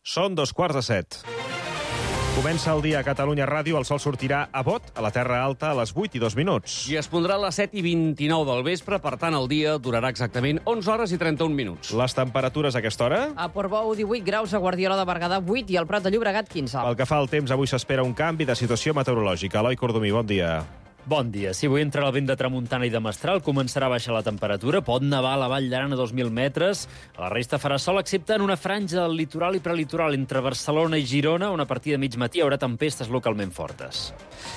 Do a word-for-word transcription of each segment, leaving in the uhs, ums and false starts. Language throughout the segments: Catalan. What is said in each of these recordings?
Són dos quarts de set. Comença el dia a Catalunya Ràdio. El sol sortirà a Bot, a la Terra Alta, a les vuit i dos minuts. I es pondrà a les set i vint-i-nou del vespre, per tant, el dia durarà exactament onze hores i trenta-un minuts. Les temperatures a aquesta hora? A Portbou, divuit graus, a Guardiola de Berguedà, vuit, i al Prat de Llobregat, quinze. Pel que fa al temps, avui s'espera un canvi de situació meteorològica. Eloi Cordomí, bon dia. Bon dia. Si avui entra el vent de tramuntana i de mestral, començarà a baixar la temperatura. Pot nevar a la Vall d'Aran a dos mil metres. A la resta farà sol, excepte en una franja del litoral i prelitoral entre Barcelona i Girona, on a partir de mig matí hi haurà tempestes localment fortes.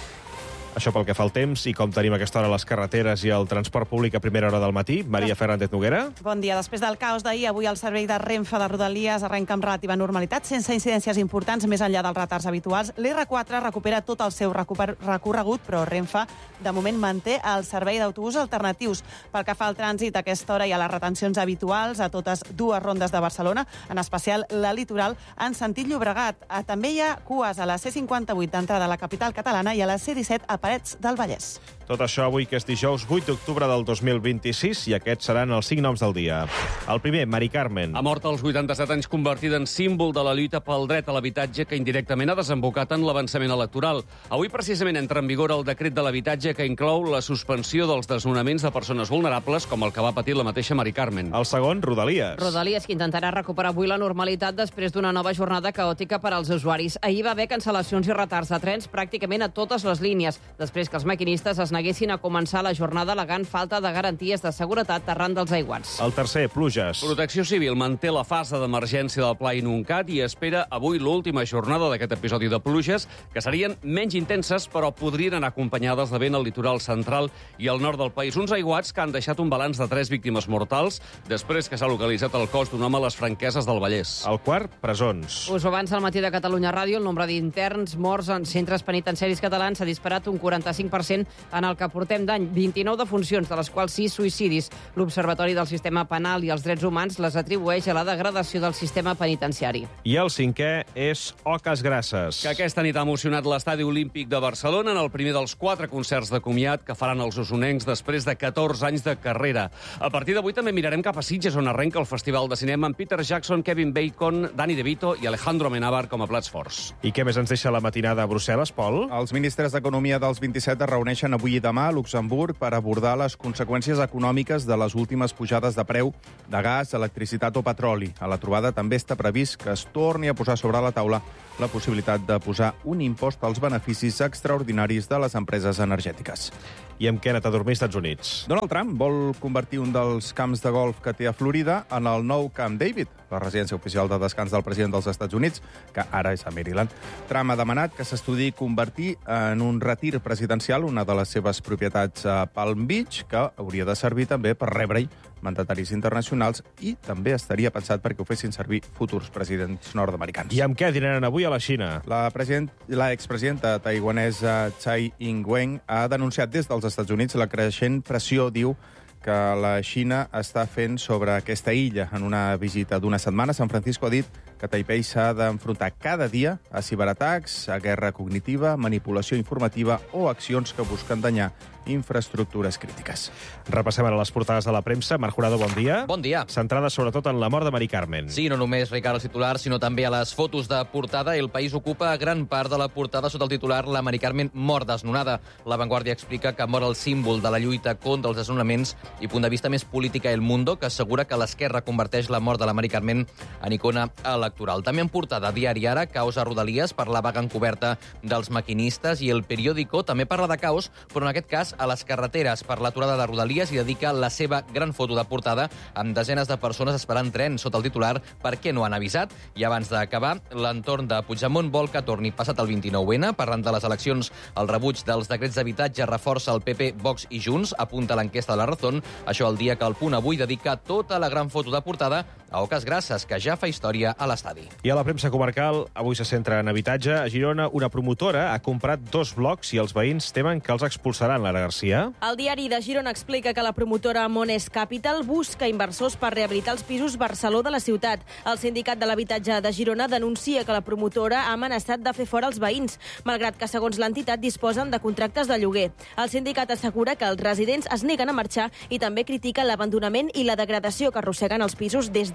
Això pel que fa al temps, i com tenim a aquesta hora les carreteres i el transport públic a primera hora del matí. Maria Fernández Noguera. Bon dia. Després del caos d'ahir, avui el servei de Renfe de Rodalies arrenca amb relativa normalitat, sense incidències importants més enllà dels retards habituals. l'R quatre recupera tot el seu recorregut, però Renfe, de moment, manté el servei d'autobús alternatius. Pel que fa al trànsit, a aquesta hora hi ha les retencions habituals a totes dues rondes de Barcelona, en especial la litoral, en sentit Llobregat. També hi ha cues a la C cinquanta-vuit d'entrada a la capital catalana i a la C disset a Parets del Vallès. Tot això avui, que és dijous vuit d'octubre del dos mil vint-i-sis, i aquests seran els cinc noms del dia. El primer, Mari Carmen. Ha mort als vuitanta-set anys, convertida en símbol de la lluita pel dret a l'habitatge, que indirectament ha desembocat en l'avançament electoral. Avui, precisament, entra en vigor el decret de l'habitatge que inclou la suspensió dels desnonaments de persones vulnerables, com el que va patir la mateixa Mari Carmen. El segon, Rodalies. Rodalies, que intentarà recuperar avui la normalitat després d'una nova jornada caòtica per als usuaris. Ahir va haver cancel·lacions i retards de trens pràcticament a totes les línies, després que els maquinistes es neguessin a començar la jornada al·legant falta de garanties de seguretat arran dels aiguats. El tercer, pluges. Protecció Civil manté la fase d'emergència del Pla Inuncat i espera avui l'última jornada d'aquest episodi de pluges, que serien menys intenses, però podrien anar acompanyades de vent al litoral central i al nord del país. Uns aiguats que han deixat un balanç de tres víctimes mortals després que s'ha localitzat el cos d'un home a les Franqueses del Vallès. El quart, presons. Us ho avança al matí de Catalunya Ràdio. El nombre d'interns morts en centres penitenciaris catalans s'ha disparat un quaranta-cinc per cent en el que portem d'any. vint-i-nou defuncions, de les quals sis suïcidis. L'Observatori del Sistema Penal i els Drets Humans les atribueix a la degradació del sistema penitenciari. I el cinquè és Oques Grasses. Que aquesta nit ha emocionat l'Estadi Olímpic de Barcelona en el primer dels quatre concerts de comiat que faran els osonencs després de catorze anys de carrera. A partir d'avui també mirarem cap a Sitges, on arrenca el Festival de Cinema amb Peter Jackson, Kevin Bacon, Danny DeVito i Alejandro Amenábar com a plats forts. I què més ens deixa la matinada a Brussel·les, Pol? Els ministres d'Economia dels vint-i-set es reuneixen avui i demà a Luxemburg per abordar les conseqüències econòmiques de les últimes pujades de preu de gas, electricitat o petroli. A la trobada també està previst que es torni a posar sobre la taula la possibilitat de posar un impost als beneficis extraordinaris de les empreses energètiques. I amb què ha anat a dormir als Estats Units? Donald Trump vol convertir un dels camps de golf que té a Florida en el nou Camp David, la residència oficial de descans del president dels Estats Units, que ara és a Maryland. Trump ha demanat que s'estudiï convertir en un retir presidencial una de les seves propietats a Palm Beach, que hauria de servir també per rebre-hi mandataris internacionals, i també estaria pensat perquè ho fessin servir futurs presidents nord-americans. I amb què dinaran avui a la Xina? La, president, la expresidenta taiwanesa Tsai Ing-wen ha denunciat des dels Estats Units la creixent pressió, diu, que la Xina està fent sobre aquesta illa. En una visita d'una setmana, San Francisco ha dit que Taipei s'ha d'enfrontar cada dia a ciberatacs, a guerra cognitiva, manipulació informativa o accions que busquen danyar infraestructures crítiques. Repassem ara les portades de la premsa. Marc Jurado, bon dia. Bon dia. Centrada sobretot en la mort de Mari Carmen. Sí, no només, Ricard, els titulars, sinó també a les fotos de portada. El País ocupa gran part de la portada sota el titular La Mari Carmen mort desnonada. La Vanguardia explica que mor el símbol de la lluita contra els desnonaments i punt de vista més política El Mundo, que assegura que l'esquerra converteix la mort de la Mari Carmen en icona electoral. També en portada Diari Ara, caos a Rodalies per la vaga encoberta dels maquinistes, i El Periódico també parla de caos, però en aquest cas a les carreteres per l'aturada de Rodalies, i dedica la seva gran foto de portada amb desenes de persones esperant tren sota el titular Per què no han avisat? I abans d'acabar, l'entorn de Puigdemont vol que torni passat el vint-i-nou ene. Parlant de les eleccions, el rebuig dels decrets d'habitatge reforça el P P, Vox i Junts, apunta l'enquesta de la Razón. Això el dia que el Punt avui dedica tota la gran foto de portada a Oques Grasses, que ja fa història a l'estadi. I a la premsa comarcal, avui se centra en habitatge. A Girona, una promotora ha comprat dos blocs i els veïns temen que els expulsaran. Lara Garcia. El diari de Girona explica que la promotora Mones Capital busca inversors per rehabilitar els pisos Barceló de la ciutat. El sindicat de l'habitatge de Girona denuncia que la promotora ha amenaçat de fer fora els veïns, malgrat que, segons l'entitat, disposen de contractes de lloguer. El sindicat assegura que els residents es neguen a marxar i també critiquen l'abandonament i la degradació que arrosseguen els pisos des de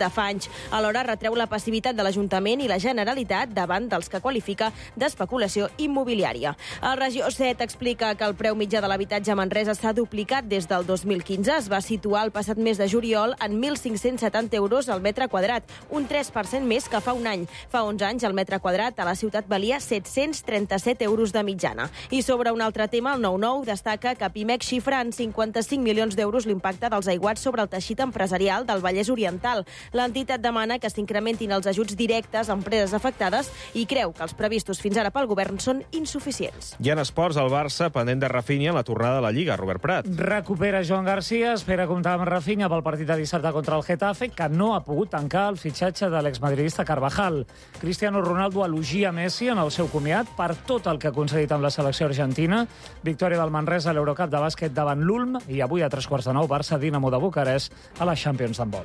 de fa anys. Alhora retreu la passivitat de l'Ajuntament i la Generalitat davant dels que qualifica d'especulació immobiliària. El Regió set explica que el preu mitjà de l'habitatge a Manresa s'ha duplicat des del dos mil quinze. Es va situar el passat mes de juliol en mil cinc-cents setanta euros al metre quadrat, un tres per cent més que fa un any. Fa onze anys el metre quadrat a la ciutat valia set-cents trenta-set euros de mitjana. I sobre un altre tema, el nou nou destaca que Pimec xifra en cinquanta-cinc milions d'euros l'impacte dels aiguats sobre el teixit empresarial del Vallès Oriental. L'entitat demana que s'incrementin els ajuts directes a empreses afectades i creu que els previstos fins ara pel govern són insuficients. I en esports, el Barça pendent de Rafinha en la tornada de la Lliga. Robert Prat. Recupera Joan Garcia, espera comptar amb Rafinha pel partit de dissabte contra el Getafe, que no ha pogut tancar el fitxatge de l'exmadridista Carvajal. Cristiano Ronaldo elogia Messi en el seu comiat per tot el que ha aconseguit amb la selecció argentina. Victòria del Manresa a l'Eurocup de bàsquet davant l'Ulm i avui a tres quarts de nou Barça Dinamo de Bucarest a la Champions d'handbol.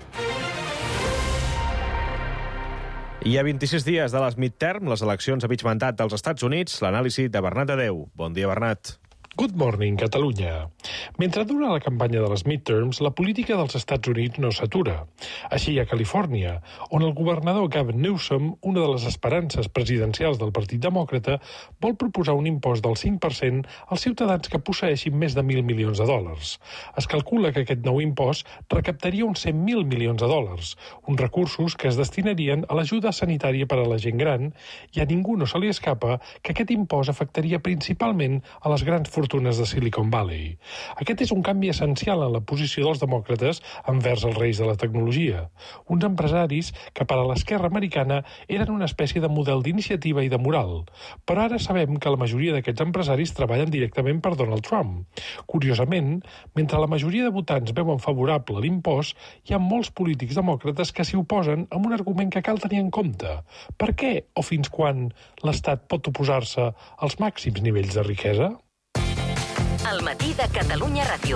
Hi ha vint-i-sis dies de les midterm, les eleccions a mig mandat dels Estats Units. L'anàlisi de Bernat Adeu. Bon dia, Bernat. Good morning, Catalunya. Mentre dura la campanya de les midterms, la política dels Estats Units no s'atura. Així a Califòrnia, on el governador Gavin Newsom, una de les esperances presidencials del Partit Demòcrata, vol proposar un impost del cinc per cent als ciutadans que posseeixin més de mil milions de dòlars. Es calcula que aquest nou impost recaptaria uns cent mil milions de dòlars, uns recursos que es destinarien a l'ajuda sanitària per a la gent gran, i a ningú no se li escapa que aquest impost afectaria principalment a les grans fortunes de Silicon Valley. Aquest és un canvi essencial en la posició dels demòcrates envers els reis de la tecnologia. Uns empresaris que per a l'esquerra americana eren una espècie de model d'iniciativa i de moral. Però ara sabem que la majoria d'aquests empresaris treballen directament per Donald Trump. Curiosament, mentre la majoria de votants veuen favorable l'impost, hi ha molts polítics demòcrates que s'hi oposen amb un argument que cal tenir en compte. Per què o fins quan l'Estat pot oposar-se als màxims nivells de riquesa? El matí de Catalunya Ràdio.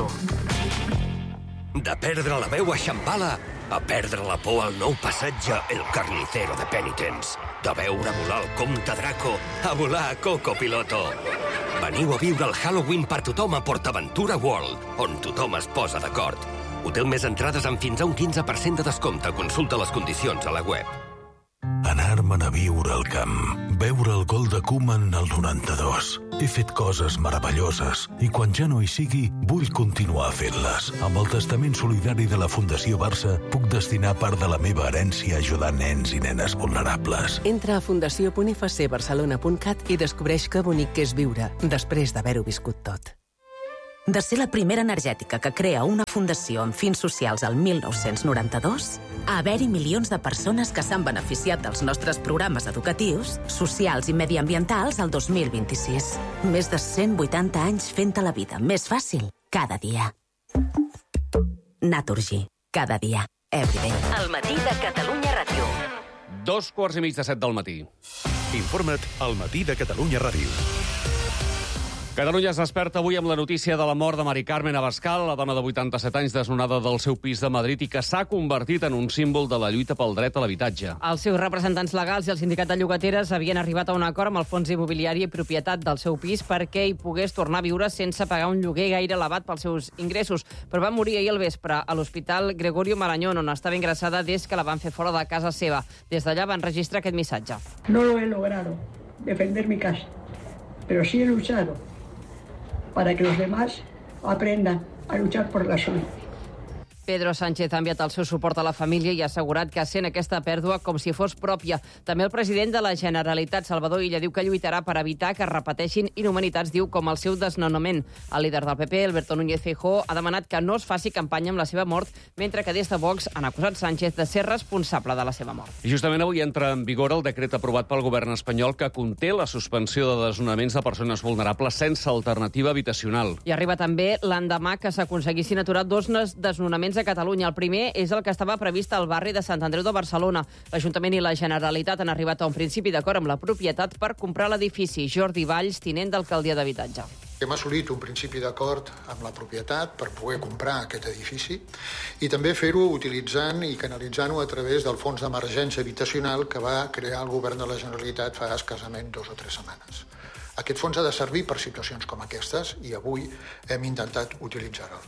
De perdre la veu a Shambhala a perdre la por al nou passatge El Carnicero de Penitence. De veure volar el comte Draco a volar a Coco Piloto. Veniu a viure el Halloween per tothom a PortAventura World, on tothom es posa d'acord. Hotel més entrades amb fins a un quinze per cent de descompte. Consulta les condicions a la web. Anar-me'n a viure al camp, veure el gol de Koeman al noranta-dos. He fet coses meravelloses i quan ja no hi sigui, vull continuar fent-les. Amb el testament solidari de la Fundació Barça, puc destinar part de la meva herència a ajudar nens i nenes vulnerables. Entra a fundació punt f c barcelona punt cat i descobreix que bonic que és viure, després d'haver-ho viscut tot. De ser la primera energètica que crea una fundació amb fins socials al mil nou-cents noranta-dos, a haver-hi milions de persones que s'han beneficiat dels nostres programes educatius, socials i mediambientals al dos mil vint-i-sis. Més de cent vuitanta anys fent-te la vida més fàcil cada dia. Naturgy. Cada dia. Everyday. El matí de Catalunya Ràdio. Dos quarts i mig de set del matí. Informa't al matí de Catalunya Ràdio. Catalunya es desperta avui amb la notícia de la mort de Mari Carmen Abascal, la dona de vuitanta-set anys desnonada del seu pis de Madrid i que s'ha convertit en un símbol de la lluita pel dret a l'habitatge. Els seus representants legals i el sindicat de llogateres havien arribat a un acord amb el fons immobiliari i propietat del seu pis perquè hi pogués tornar a viure sense pagar un lloguer gaire elevat pels seus ingressos. Però va morir ahir al vespre a l'Hospital Gregorio Marañón, on estava ingressada des que la van fer fora de casa seva. Des d'allà van registrar aquest missatge. No lo he logrado defender mi casa, pero sí he luchado para que los demás aprendan a luchar por la suya. Pedro Sánchez ha enviat el seu suport a la família i ha assegurat que sent aquesta pèrdua com si fos pròpia. També el president de la Generalitat, Salvador Illa, diu que lluitarà per evitar que es repeteixin inhumanitats, diu, com el seu desnonament. El líder del P P, Alberto Núñez Feijóo, ha demanat que no es faci campanya amb la seva mort, mentre que des de Vox han acusat Sánchez de ser responsable de la seva mort. I justament avui entra en vigor el decret aprovat pel govern espanyol que conté la suspensió de desnonaments de persones vulnerables sense alternativa habitacional. I arriba també l'endemà que s'aconseguissin aturar dos desnonaments a Catalunya. El primer és el que estava previst al barri de Sant Andreu de Barcelona. L'Ajuntament i la Generalitat han arribat a un principi d'acord amb la propietat per comprar l'edifici. Jordi Valls, tinent d'alcaldia d'habitatge. Hem assolit un principi d'acord amb la propietat per poder comprar aquest edifici i també fer-ho utilitzant i canalitzant-ho a través del Fons d'Emergència Habitacional que va crear el govern de la Generalitat fa escassament dos o tres setmanes. Aquest fons ha de servir per situacions com aquestes i avui hem intentat utilitzar-lo.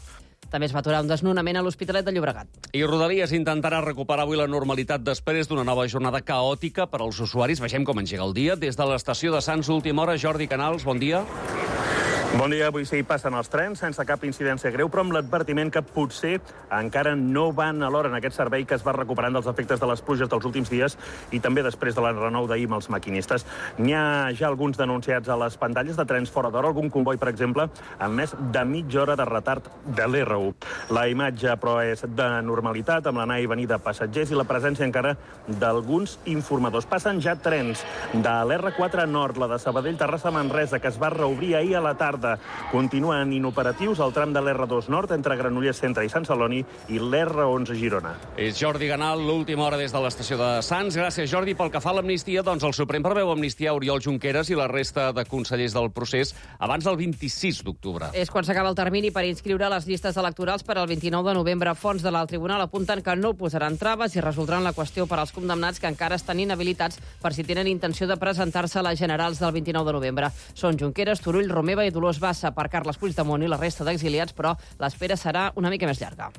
També es va aturar un desnonament a l'Hospitalet de Llobregat. I Rodalies intentarà recuperar avui la normalitat després d'una nova jornada caòtica per als usuaris. Vegem com engega el dia. Des de l'estació de Sants, última hora, Jordi Canals, bon dia. Bon dia, avui sí passen els trens sense cap incidència greu, però amb l'advertiment que potser encara no van a l'hora en aquest servei que es va recuperant dels efectes de les pluges dels últims dies i també després de la renou d'ahir amb els maquinistes. N'hi ha ja alguns denunciats a les pantalles de trens fora d'hora, algun comboi, per exemple, amb més de mitja hora de retard de l'R u. La imatge, però, és de normalitat, amb l'anar i venir de passatgers i la presència encara d'alguns informadors. Passen ja trens de l'R quatre Nord, la de Sabadell-Terrassa-Manresa, que es va reobrir ahir a la tarda. Continuen inoperatius al tram de l'R dos Nord entre Granollers Centre i Sant Celoni i l'R onze Girona. És Jordi Canal, l'última hora des de l'estació de Sants. Gràcies, Jordi. Pel que fa a l'amnistia, doncs el Suprem preveu amnistiar Oriol Junqueras i la resta de consellers del procés abans del vint-i-sis d'octubre. És quan s'acaba el termini per inscriure les llistes electorals per al vint-i-nou de novembre. Fonts de l'alt tribunal apunten que no posaran traves i resoldran la qüestió per als condemnats que encara estan inhabilitats per si tenen intenció de presentar-se a les generals del vint-i-nou de novembre. Són Junqueras, Turull, Romeva i Dolors Bassa. Per Carles Puigdemont i la resta d'exiliats, però l'espera serà una mica més llarga.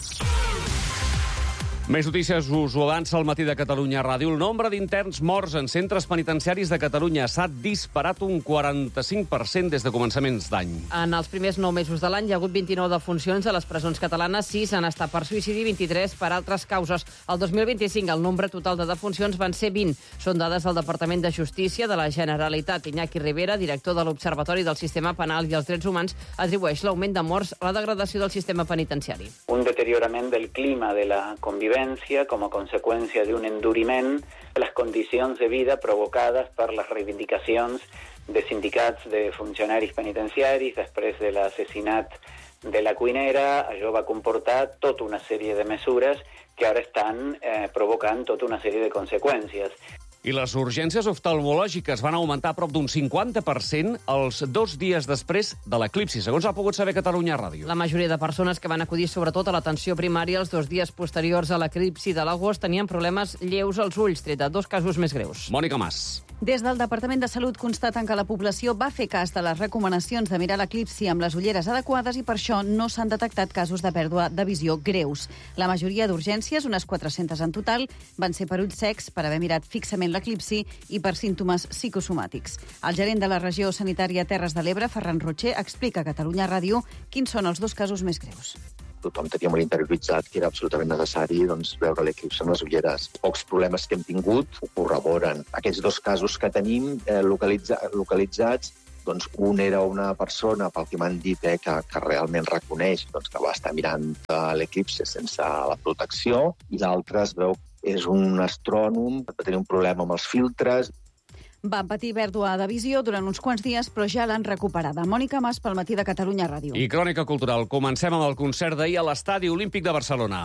Més notícies us ho avança al Matí de Catalunya Ràdio. El nombre d'interns morts en centres penitenciaris de Catalunya s'ha disparat un quaranta-cinc per cent des de començaments d'any. En els primers nou mesos de l'any hi ha hagut vint-i-nou defuncions a les presons catalanes, sis han estat per suïcidi i vint-i-tres per altres causes. El dos mil vint-i-cinc el nombre total de defuncions van ser vint. Són dades del Departament de Justícia de la Generalitat. Iñaki Rivera, director de l'Observatori del Sistema Penal i els Drets Humans, atribueix l'augment de morts a la degradació del sistema penitenciari. Un deteriorament del clima de la convivència como consecuencia de un enduriment de les condicions de vida provocades per les reivindicacions de sindicats de funcionaris penitenciaris després de l'assassinat de la cuinera. Això va comportar tota una sèrie de mesures que ara estan eh, provocant tota una sèrie de conseqüències. I les urgències oftalmològiques van augmentar a prop d'un cinquanta per cent els dos dies després de l'eclipsi, segons ha pogut saber Catalunya Ràdio. La majoria de persones que van acudir sobretot a l'atenció primària els dos dies posteriors a l'eclipsi de l'agost tenien problemes lleus als ulls, tret de dos casos més greus. Mònica Mas. Des del Departament de Salut constaten que la població va fer cas de les recomanacions de mirar l'eclipsi amb les ulleres adequades i per això no s'han detectat casos de pèrdua de visió greus. La majoria d'urgències, unes quatre-centes en total, van ser per ulls secs, per haver mirat fixament l'eclipsi i per símptomes psicosomàtics. El gerent de la regió sanitària Terres de l'Ebre, Ferran Rocher, explica a Catalunya Ràdio quins són els dos casos més greus. Tothom tenia molt interioritzat que era absolutament necessari doncs, veure l'eclipsi amb les ulleres. Pocs problemes que hem tingut ho corroboren. Aquests dos casos que tenim eh, localitza localitzats, doncs un era una persona, pel que m'han dit, eh, que, que realment reconeix doncs, que va estar mirant l'eclipsi sense la protecció, i l'altre es veu és un astrònom, va tenir un problema amb els filtres. Van patir pèrdua de visió durant uns quants dies, però ja l'han recuperada. Mònica Mas, pel Matí de Catalunya Ràdio. I crònica cultural. Comencem amb el concert d'ahir a l'Estadi Olímpic de Barcelona.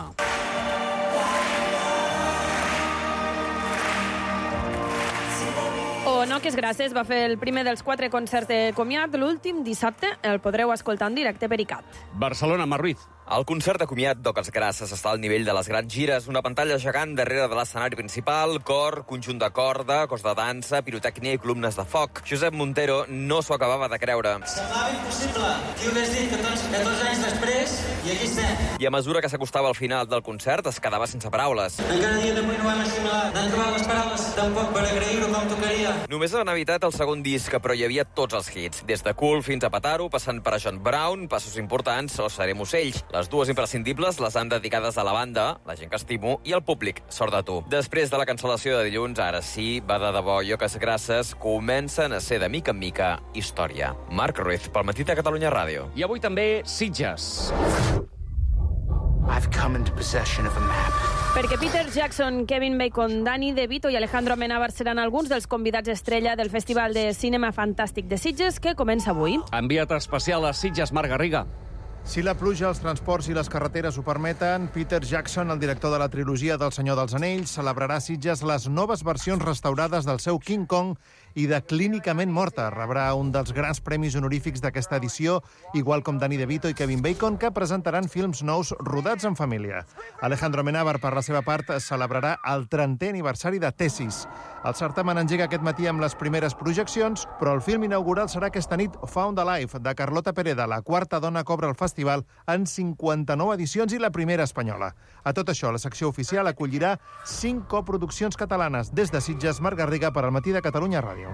O no, que és gràcies, va fer el primer dels quatre concerts de comiat. L'últim, dissabte, el podreu escoltar en directe per ICAT. Barcelona, Marc Ruiz. El concert de comiat d'Oques Grasses està al nivell de les grans gires, una pantalla gegant darrere de l'escenari principal, cor, conjunt de corda, cos de dansa, pirotècnia i columnes de foc. Josep Montero no s'ho acabava de creure. Semblava impossible. Qui ho hagués dit catorze, catorze anys després, i aquí estem. I a mesura que s'acostava al final del concert es quedava sense paraules. Encara dia d'avui no ho hem assimilat. No hem trobat les paraules tampoc per agrair-ho com tocaria. Només han evitat el segon disc, però hi havia tots els hits. Des de Cool fins a Pataro, passant per a John Brown, Passos Importants o Serem Ocells. Les dues imprescindibles les han dedicades a la banda, la gent que estimo, i al públic, sort de tu. Després de la cancel·lació de dilluns, ara sí, va de debò i Oques Grasses comencen a ser de mica en mica història. Marc Ruiz, pel Matí de Catalunya Ràdio. I avui també Sitges. I've come into possession of a map. Perquè Peter Jackson, Kevin Bacon, Danny DeVito i Alejandro Amenábar seran alguns dels convidats estrella del Festival de Cinema Fantàstic de Sitges, que comença avui. Enviat especial a Sitges, Marc Garriga. Si la pluja, els transports i les carreteres ho permeten, Peter Jackson, el director de la trilogia del Senyor dels Anells, celebrarà a Sitges les noves versions restaurades del seu King Kong i de Clínicament Morta. Rebrà un dels grans premis honorífics d'aquesta edició, igual com Danny DeVito i Kevin Bacon, que presentaran films nous rodats en família. Alejandro Amenábar, per la seva part, celebrarà el trentè aniversari de Tesis. El certamen engega aquest matí amb les primeres projeccions, però el film inaugural serà aquesta nit Found Alive, de Carlota Pereda. La quarta dona cobra el festival festival en cinquanta-nou edicions i la primera espanyola. A tot això, la secció oficial acollirà cinc coproduccions catalanes. Des de Sitges, Marc Garriga, per al Matí de Catalunya Ràdio.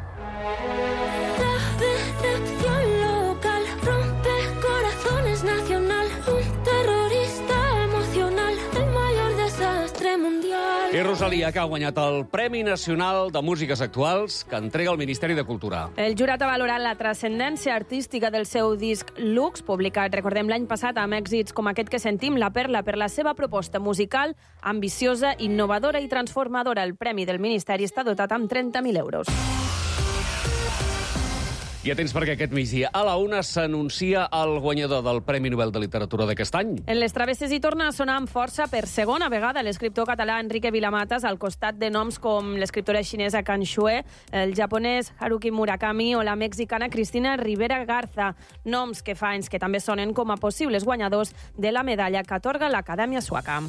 I Rosalia, que ha guanyat el Premi Nacional de Músiques Actuals que entrega el Ministeri de Cultura. El jurat ha valorat la transcendència artística del seu disc Lux, publicat, recordem, l'any passat amb èxits com aquest que sentim, La Perla, per la seva proposta musical ambiciosa, innovadora i transformadora. El Premi del Ministeri està dotat amb trenta mil euros. I atents perquè aquest migdia a la una s'anuncia el guanyador del Premi Nobel de Literatura d'aquest any. En les travesses hi torna a sonar amb força per segona vegada l'escriptor català Enrique Vilamatas, al costat de noms com l'escriptora xinesa Kan Shui, el japonès Haruki Murakami o la mexicana Cristina Rivera Garza, noms que fa anys que també sonen com a possibles guanyadors de la medalla que atorga l'Acadèmia Sueca.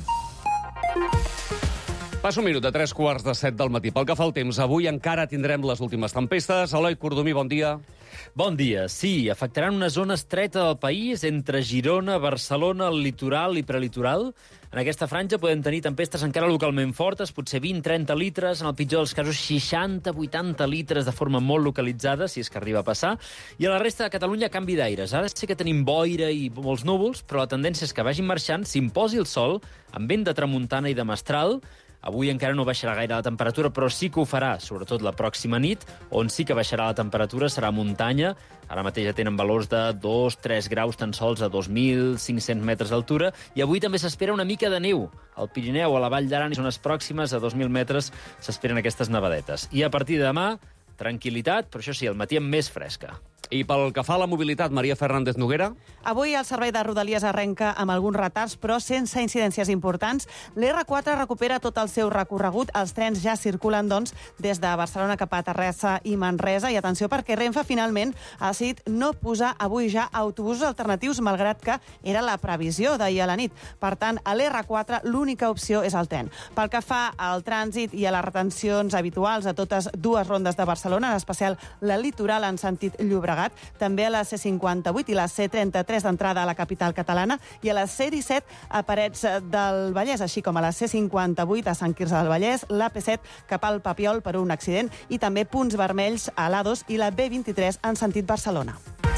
Passa un minut de tres quarts de set del matí. Pel que fa al temps, avui encara tindrem les últimes tempestes. Eloi Cordomí, bon dia. Bon dia. Sí, afectaran una zona estreta del país entre Girona, Barcelona, el litoral i prelitoral. En aquesta franja podem tenir tempestes encara localment fortes, potser vint a trenta litres, en el pitjor dels casos seixanta a vuitanta litres de forma molt localitzada, si és que arriba a passar. I a la resta de Catalunya, canvi d'aires. Ara sí que tenim boira i molts núvols, però la tendència és que vagin marxant, s'imposi el sol, amb vent de tramuntana i de mestral. Avui encara no baixarà gaire la temperatura, però sí que ho farà, sobretot la pròxima nit, on sí que baixarà la temperatura serà muntanya. Ara mateix ja tenen valors de dos a tres graus tan sols a dos mil cinc-cents metres d'altura, i avui també s'espera una mica de neu. Al Pirineu, a la Vall d'Aran i zones pròximes a dos mil metres s'esperen aquestes nevadetes. I a partir de demà, tranquil·litat, però això sí, al matí amb més fresca. I pel que fa a la mobilitat, Maria Fernández Noguera? Avui el servei de Rodalies arrenca amb alguns retards, però sense incidències importants. L'R quatre recupera tot el seu recorregut. Els trens ja circulen, doncs, des de Barcelona cap a Terrassa i Manresa. I atenció, perquè Renfe finalment ha decidit no posar avui ja autobusos alternatius, malgrat que era la previsió d'ahir a la nit. Per tant, a l'R quatre l'única opció és el tren. Pel que fa al trànsit i a les retencions habituals a totes dues rondes de Barcelona, en especial la litoral en sentit Llobregat, també a la C cinquanta-vuit i la C trenta-tres d'entrada a la capital catalana, i a la C disset a Parets del Vallès, així com a la C cinquanta-vuit a Sant Quirze del Vallès, la P set cap al Papiol per un accident, i també punts vermells a l'A dos i la B vint-i-tres en sentit Barcelona.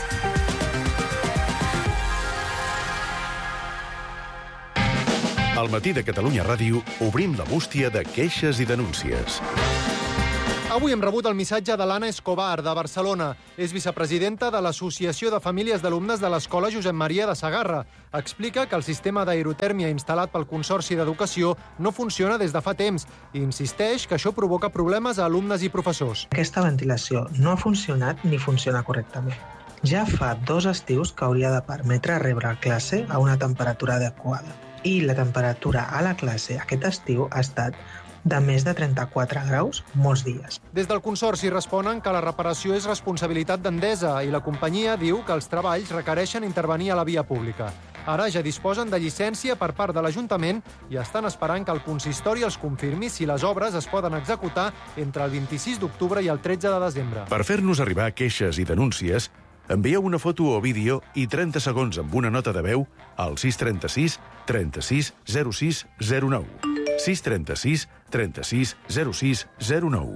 Al Matí de Catalunya Ràdio obrim la bústia de queixes i denúncies. Avui hem rebut el missatge de l'Anna Escobar, de Barcelona. És vicepresidenta de l'Associació de Famílies d'Alumnes de l'Escola Josep Maria de Sagarra. Explica que el sistema d'aerotèrmia instal·lat pel Consorci d'Educació no funciona des de fa temps i insisteix que això provoca problemes a alumnes i professors. Aquesta ventilació no ha funcionat ni funciona correctament. Ja fa dos estius que hauria de permetre rebre a classe a una temperatura adequada. I la temperatura a la classe aquest estiu ha estat de més de trenta-quatre graus molts dies. Des del Consorci responen que la reparació és responsabilitat d'Endesa i la companyia diu que els treballs requereixen intervenir a la via pública. Ara ja disposen de llicència per part de l'Ajuntament i estan esperant que el consistori els confirmi si les obres es poden executar entre el vint-i-sis d'octubre i el tretze de desembre. Per fer-nos arribar queixes i denúncies, envieu una foto o vídeo i trenta segons amb una nota de veu al sis trenta-sis trenta-sis zero sis zero nou. sis trenta-sis trenta-sis zero sis zero nou.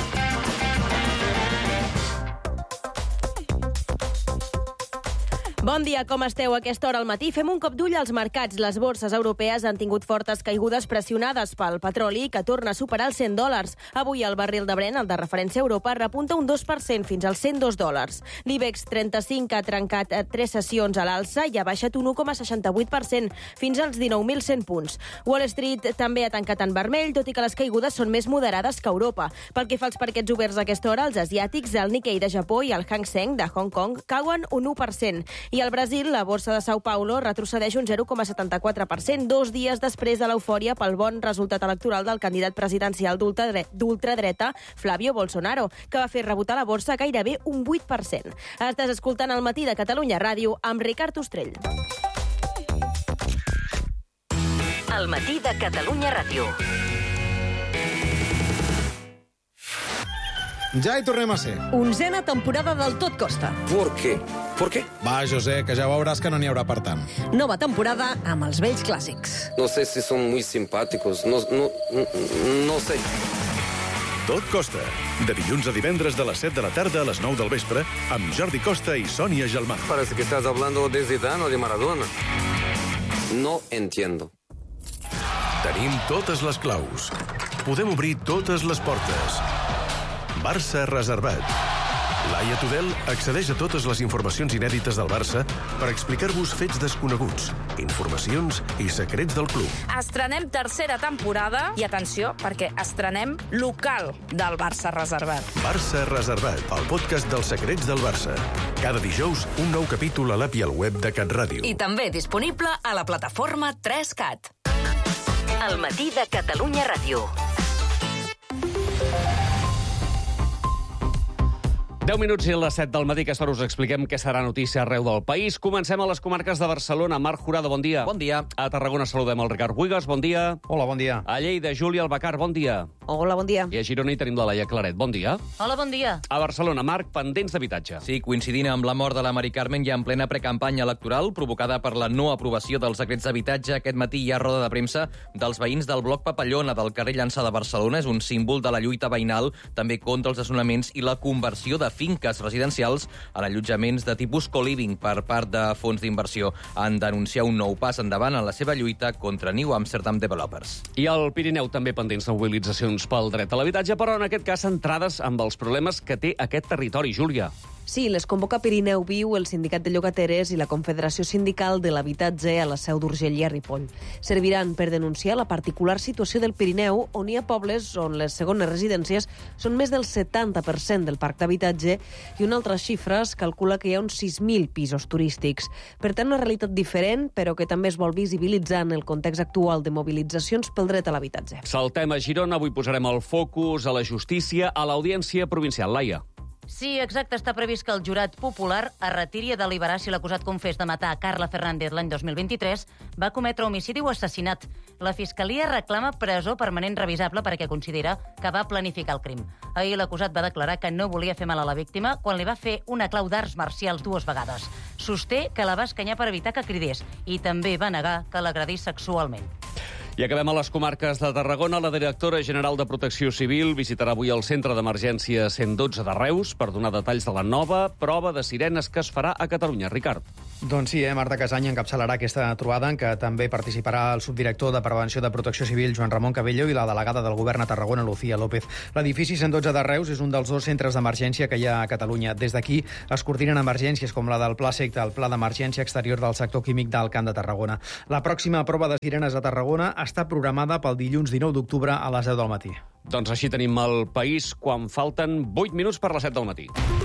Bon dia, com esteu a aquesta hora al matí? Fem un cop d'ull als mercats. Les borses europees han tingut fortes caigudes pressionades pel petroli, que torna a superar els cent dòlars. Avui el barril de Brent, el de referència a Europa, repunta un dos per cent fins als cent dos dòlars. L'IBEX trenta-cinc ha trencat tres sessions a l'alça i ha baixat un u coma seixanta-vuit per cent fins als dinou mil cent punts. Wall Street també ha tancat en vermell, tot i que les caigudes són més moderades que a Europa. Pel que fa als parquets oberts a aquesta hora, els asiàtics, el Nikkei de Japó i el Hang Seng de Hong Kong cauen un u per cent. I al Brasil, la borsa de São Paulo retrocedeix un zero coma setanta-quatre per cent, dos dies després de l'eufòria pel bon resultat electoral del candidat presidencial d'ultradreta, Flávio Bolsonaro, que va fer rebotar la borsa gairebé un vuit per cent. Estàs escoltant El Matí de Catalunya Ràdio amb Ricard Ostrell. El Matí de Catalunya Ràdio. Ja hi tornem a ser. Onzena temporada del Tot Costa. ¿Por qué? ¿Por qué? Va, José, que ja veuràs que no n'hi haurà per tant. Nova temporada amb els vells clàssics. No sé si son muy simpáticos, no, no, no sé. Tot costa. De dilluns a divendres de les set de la tarda a les nou del vespre amb Jordi Costa i Sònia Gelmà. Parece que estás hablando de Zidane o de Maradona. No entiendo. Tenim totes les claus. Podem obrir totes les portes. Barça reservat. Laia Tudel accedeix a totes les informacions inèdites del Barça per explicar-vos fets desconeguts, informacions i secrets del club. Estrenem tercera temporada i, atenció, perquè estrenem local del Barça reservat. Barça reservat, el podcast dels secrets del Barça. Cada dijous, un nou capítol a l'app i al web de CatRàdio. I també disponible a la plataforma tres cat. El matí de Catalunya Ràdio. deu minuts i a les set del matí, que us expliquem què serà notícia arreu del país. Comencem a les comarques de Barcelona. Marc Jurado, bon dia. Bon dia. A Tarragona saludem el Ricard Buigas, bon dia. Hola, bon dia. A Lleida, Júlia Albacar, bon dia. Hola, bon dia. I a Girona hi tenim la Laia Claret, bon dia. Hola, bon dia. A Barcelona, Marc, pendents d'habitatge. Sí, coincidint amb la mort de la Mari Carmen ja en plena precampanya electoral, provocada per la no aprovació dels decrets d'habitatge, aquest matí hi ha roda de premsa dels veïns del bloc Papallona del carrer Llança de Barcelona. És un símbol de la lluita veïnal, també contra els desnonaments i la conversió de finques residencials en allotjaments de tipus co-living per part de fons d'inversió. Han d'anunciar un nou pas endavant en la seva lluita contra New Amsterdam Developers. I al Pirineu també pendents de mobilitzacions pel dret a l'habitatge, però en aquest cas centrades amb els problemes que té aquest territori. Júlia. Sí, les convoca Pirineu Viu, el Sindicat de Llogateres i la Confederació Sindical de l'Habitatge a la Seu d'Urgell i a Ripoll. Serviran per denunciar la particular situació del Pirineu, on hi ha pobles on les segones residències són més del setanta per cent del parc d'habitatge i una altra xifra es calcula que hi ha uns sis mil pisos turístics. Per tant, una realitat diferent, però que també es vol visibilitzar en el context actual de mobilitzacions pel dret a l'habitatge. Saltem a Girona, avui posarem el focus a la justícia, a l'Audiència Provincial. Laia. Sí, exacte. Està previst que el jurat popular es retiri a deliberar si l'acusat confés de matar Carla Fernández l'any dos mil vint-i-tres va cometre homicidi o assassinat. La Fiscalia reclama presó permanent revisable perquè considera que va planificar el crim. Ahir l'acusat va declarar que no volia fer mal a la víctima quan li va fer una clau d'arts marcials dues vegades. Sosté que la va escanyar per evitar que cridés i també va negar que l'agredís sexualment. I acabem a les comarques de Tarragona. La directora general de Protecció Civil visitarà avui el centre d'emergència cent dotze de Reus per donar detalls de la nova prova de sirenes que es farà a Catalunya. Ricard. Doncs sí, eh? Marta Casany encapçalarà aquesta trobada en què també participarà el subdirector de Prevenció de Protecció Civil, Joan Ramon Cabello, i la delegada del Govern a Tarragona, Lucía López. L'edifici cent dotze de Reus és un dels dos centres d'emergència que hi ha a Catalunya. Des d'aquí es coordinen emergències com la del Pla SECTA, el Pla d'Emergència Exterior del Sector Químic del Camp de Tarragona. La pròxima prova de sirenes a Tarragona està programada pel dilluns dinou d'octubre a les deu del matí. Doncs així tenim el país quan falten vuit minuts per les set del matí.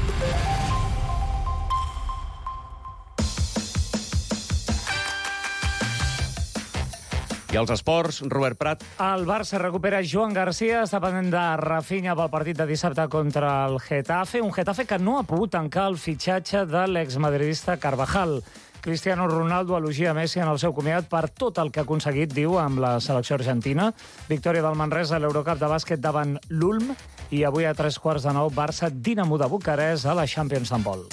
I els esports, Robert Prat. El Barça recupera Joan Garcia, està pendent de Rafinha pel partit de dissabte contra el Getafe, un Getafe que no ha pogut tancar el fitxatge de l'exmadridista Carvajal. Cristiano Ronaldo elogia Messi en el seu comiat per tot el que ha aconseguit, diu, amb la selecció argentina. Victòria del Manresa a l'Eurocup de bàsquet davant l'Ulm i avui a tres quarts de nou Barça Dinamo de Bucarest a la Champions d'handbol.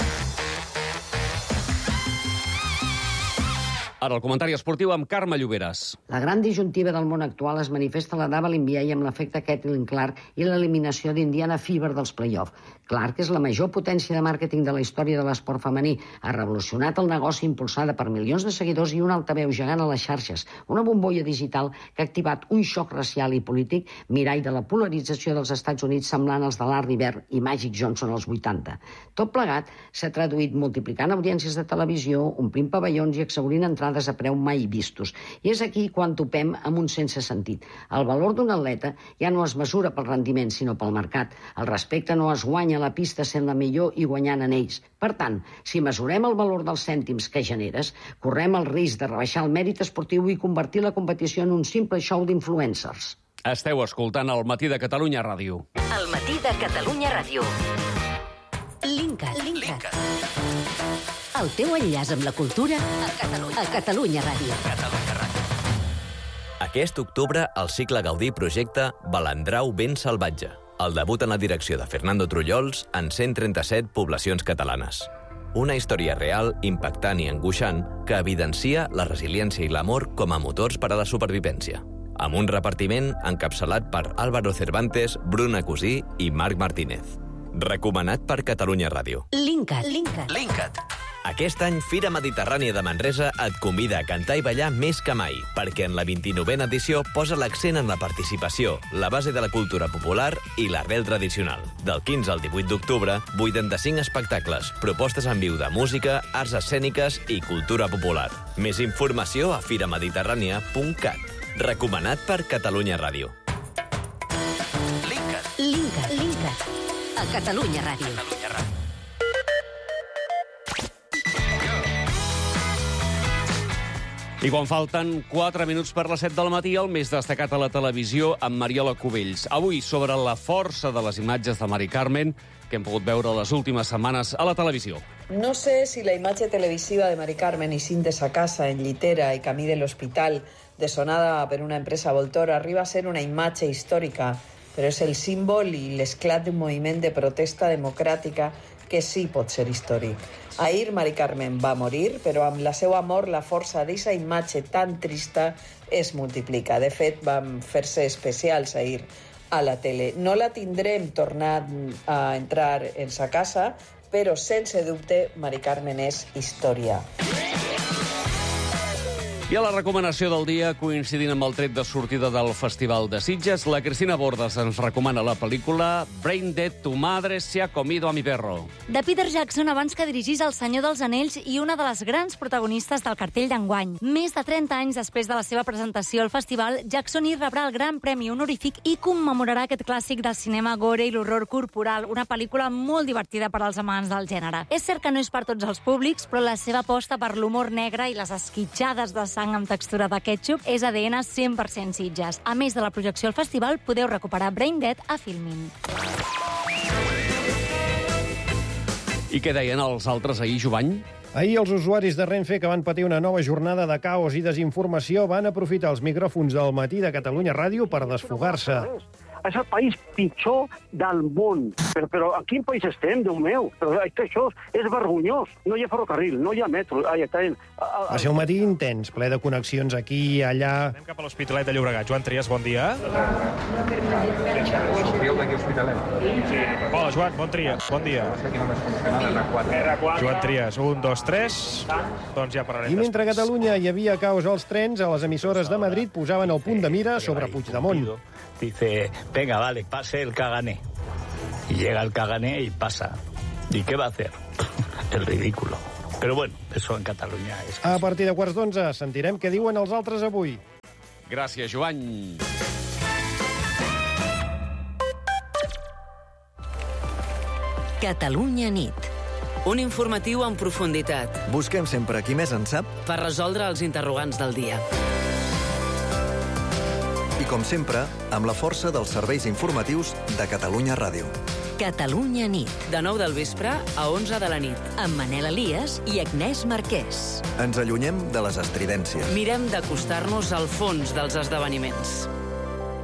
Ara el comentari esportiu amb Carme Lloberes. La gran disjuntiva del món actual es manifesta a la W N B A amb l'efecte Caitlin Clark i l'eliminació d'Indiana Fever dels play-off. Clark és la major potència de màrqueting de la història de l'esport femení. Ha revolucionat el negoci impulsada per milions de seguidors i un altaveu gegant a les xarxes. Una bombolla digital que ha activat un xoc racial i polític, mirall de la polarització dels Estats Units semblant als de Larry Bird i Magic Johnson als vuitanta. Tot plegat s'ha traduït multiplicant audiències de televisió, omplint pavellons i exhaurint entrades a preu mai vistos. I és aquí quan topem amb un sense sentit. El valor d'un atleta ja no es mesura pel rendiment, sinó pel mercat. El respecte no es guanya a la pista sent la millor i guanyant en ells. Per tant, si mesurem el valor dels cèntims que generes, correm el risc de rebaixar el mèrit esportiu i convertir la competició en un simple show d'influencers. Esteu escoltant el Matí de Catalunya Ràdio. El Matí de Catalunya Ràdio. Linkat. Linkat. El teu enllaç amb la cultura a Catalunya, a Catalunya Ràdio. Catalunya Ràdio. Aquest octubre, el cicle Gaudí projecta Balandrau ben salvatge, el debut en la direcció de Fernando Trullols en cent trenta-set poblacions catalanes. una història real, impactant i angoixant que evidencia la resiliència i l'amor com a motors per a la supervivència. Amb un repartiment encapçalat per Álvaro Cervantes, Bruna Cusí i Marc Martínez. Recomanat per Catalunya Ràdio. Linkat. Linkat. Linkat. Aquest any, Fira Mediterrània de Manresa et convida a cantar i ballar més que mai, perquè en la vint-i-novena edició posa l'accent en la participació, la base de la cultura popular i l'arrel tradicional. Del quinze al divuit d'octubre, vuitanta-cinc espectacles, propostes en viu de música, arts escèniques i cultura popular. Més informació a firamediterrània punt cat. Recomanat per Catalunya Ràdio. Linkat. Linkat. Linkat. A Catalunya Ràdio. Catalunya Ràdio. I quan falten quatre minuts per les set del matí, el més destacat a la televisió amb Mariola Cubells. Avui, sobre la força de les imatges de Mari Carmen que hem pogut veure les últimes setmanes a la televisió. No sé si la imatge televisiva de Mari Carmen i cintes a casa, en llitera i camí de l'hospital, deshonada per una empresa voltora, arriba a ser una imatge històrica, però és el símbol i l'esclat d'un moviment de protesta democràtica que sí pot ser històric. Ahir Mari Carmen va morir, però amb la seva mort la força d'aquesta imatge tan trista es multiplica. De fet, vam fer-se especials ahir a la tele. No la tindrem tornant a entrar en sa casa, però sense dubte Mari Carmen és història. I a la recomanació del dia, coincidint amb el tret de sortida del Festival de Sitges, la Cristina Bordes ens recomana la pel·lícula Brain Dead, tu madre se ha comido a mi perro. De Peter Jackson abans que dirigís El Senyor dels Anells i una de les grans protagonistes del cartell d'enguany. Més de trenta anys després de la seva presentació al festival, Jackson hi rebrà el Gran Premi Honorífic i commemorarà aquest clàssic del cinema gore i l'horror corporal, una pel·lícula molt divertida per als amants del gènere. És cert que no és per tots els públics, però la seva aposta per l'humor negre i les esquitxades de sang amb textura de ketchup és A D N cent per cent Sitges. A més de la projecció al festival, podeu recuperar Brain Dead a Filmin. I què deien els altres ahir, Jovany? Ahir els usuaris de Renfe que van patir una nova jornada de caos i desinformació van aprofitar els micròfons del matí de Catalunya Ràdio per desfogar-se. És el país pitjor del món. Però, però a quin país estem, Déu meu? Però és que això és vergonyós. No hi ha ferrocarril, no hi ha metro. Ai, està en... Va ser un matí intens, ple de connexions aquí i allà. Anem cap a l'Hospitalet de Llobregat. Joan Trias, bon dia. Hola, Joan, bon dia. Bon dia. Joan Trias, un, dos, tres. Doncs ja parlarem. I mentre a Catalunya hi havia caos als trens, a les emissores de Madrid posaven el punt de mira sobre Puigdemont. Dice, venga, vale, pase el Kagané. Y llega el Kagané y pasa. ¿Y qué va a hacer? El ridículo. Pero bueno, eso en Catalunya és... A partir de quarts d'onze sentirem què diuen els altres avui. Gràcies, Joan. Catalunya nit. Un informatiu en profunditat. Busquem sempre qui més en sap per resoldre els interrogants del dia. I com sempre, amb la força dels serveis informatius de Catalunya Ràdio. Catalunya nit. De nou del vespre a onze de la nit. Amb Manel Elias i Agnès Marquès. Ens allunyem de les estridències. Mirem d'acostar-nos al fons dels esdeveniments.